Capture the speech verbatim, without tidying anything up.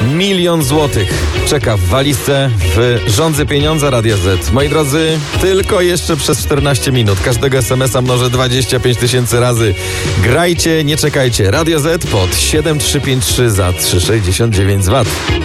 Milion złotych czeka w walizce w żądzy pieniądza Radia Z. Moi drodzy, tylko jeszcze przez czternaście minut. Każdego es em es a mnożę dwadzieścia pięć tysięcy razy. Grajcie, nie czekajcie. Radio Z pod siedem trzy pięć trzy za trzysta sześćdziesiąt dziewięć złotych.